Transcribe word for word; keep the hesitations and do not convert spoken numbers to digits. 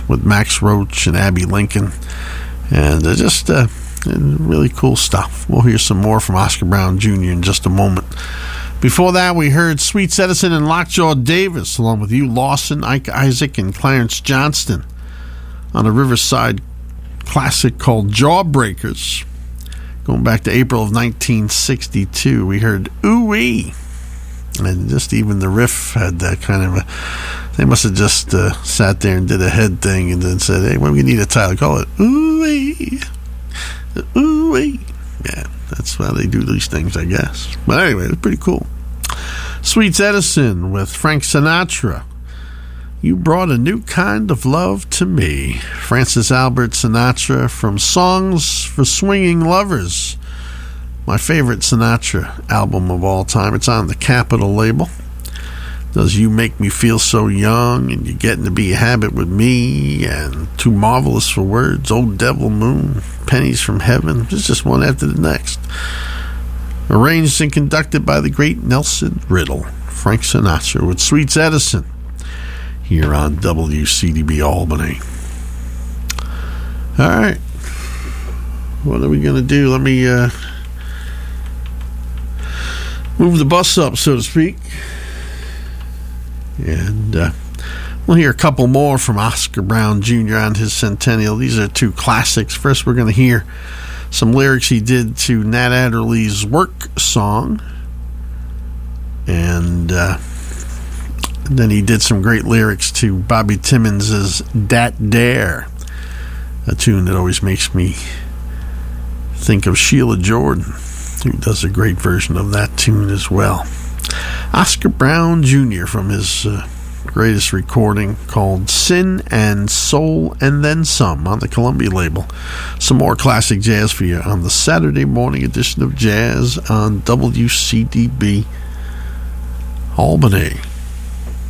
with Max Roach and Abby Lincoln. And uh, just uh, really cool stuff. We'll hear some more from Oscar Brown Junior in just a moment. Before that, we heard Sweets Edison and Lockjaw Davis, along with Hugh Lawson, Ike Isaac, and Clarence Johnston, on a Riverside classic called Jawbreakers. Going back to April of nineteen sixty-two, we heard Ooh-Wee. And just even the riff had that kind of a... They must have just uh, sat there and did a head thing and then said, hey, well, we need a title. Call it Ooh-Wee. Ooh-Wee. Yeah. That's how they do these things, I guess. But anyway, it's pretty cool. Sweets Edison with Frank Sinatra. You brought a new kind of love to me. Francis Albert Sinatra from Songs for Swinging Lovers. My favorite Sinatra album of all time. It's on the Capitol label. Does You Make Me Feel So Young, and You're Getting to Be a Habit with Me, and Too Marvelous for Words, Old Devil Moon, Pennies from Heaven. It's just one after the next. Arranged and conducted by the great Nelson Riddle. Frank Sinatra with Sweets Edison here on W C D B Albany. All right. What are we going to do? Let me uh, move the bus up, so to speak. And uh, we'll hear a couple more from Oscar Brown Junior on his centennial. These are two classics. First, we're going to hear some lyrics he did to Nat Adderley's Work song. And uh, then he did some great lyrics to Bobby Timmons' Dat Dare, a tune that always makes me think of Sheila Jordan, who does a great version of that tune as well. Oscar Brown Junior from his uh, greatest recording called Sin and Soul and Then Some on the Columbia label. Some more classic jazz for you on the Saturday morning edition of Jazz on W C D B Albany.